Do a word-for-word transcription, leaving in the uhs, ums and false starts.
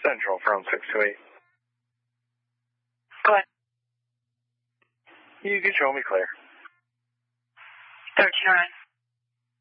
Central from six two eight. Go ahead. You can show me clear. thirteen oh nine.